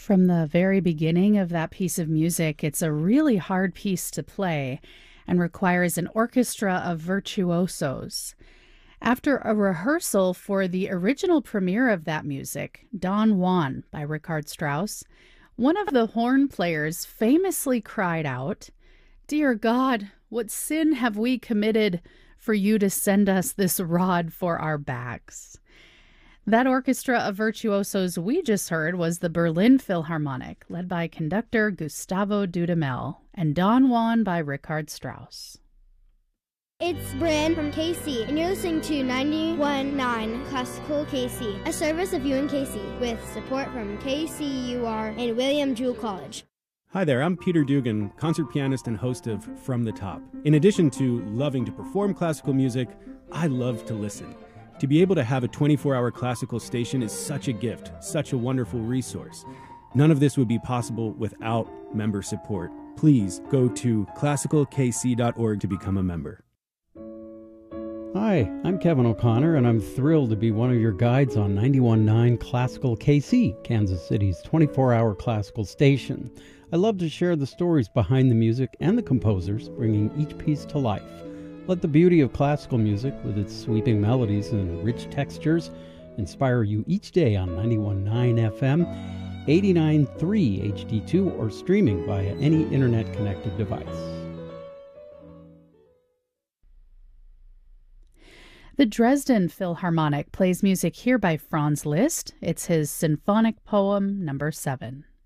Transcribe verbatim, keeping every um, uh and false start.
From the very beginning of that piece of music, it's a really hard piece to play and requires an orchestra of virtuosos. After a rehearsal for the original premiere of that music, Don Juan by Richard Strauss, one of the horn players famously cried out, "Dear God, what sin have we committed for you to send us this rod for our backs?" That orchestra of virtuosos we just heard was the Berlin Philharmonic, led by conductor Gustavo Dudamel, and Don Juan by Richard Strauss. It's Bran from K C, and you're listening to ninety-one point nine Classical K C, a service of U N K C, with support from K C U R and William Jewell College. Hi there, I'm Peter Dugan, concert pianist and host of From the Top. In addition to loving to perform classical music, I love to listen. To be able to have a twenty-four hour classical station is such a gift, such a wonderful resource. None of this would be possible without member support. Please go to classical k c dot org to become a member. Hi, I'm Kevin O'Connor, and I'm thrilled to be one of your guides on ninety-one point nine Classical K C, Kansas City's twenty-four hour classical station. I love to share the stories behind the music and the composers, bringing each piece to life. Let the beauty of classical music, with its sweeping melodies and rich textures, inspire you each day on ninety-one point nine F M, eighty-nine point three H D two, or streaming via any internet-connected device. The Dresden Philharmonic plays music here by Franz Liszt. It's his symphonic poem number seven.